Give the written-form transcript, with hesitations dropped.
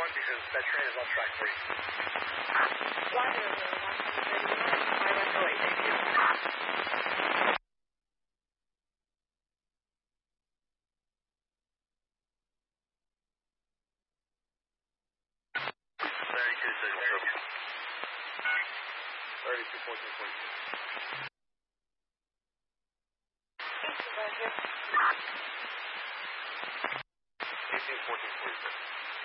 1 because that train is on track 3. Roger, 131, 508, thank you. Thirty-two, 32, 14, 42.